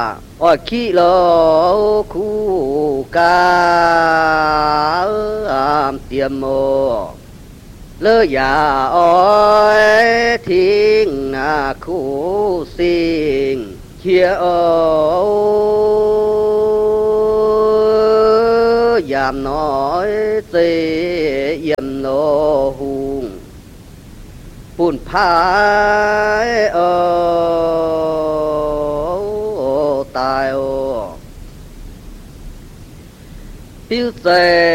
ôi khi lô khu ca tiềm mô lơ già ôi thiên khu sinh chia ô giảm nói tê yếm nô hùng bùn phái ô tài ô tiêu tề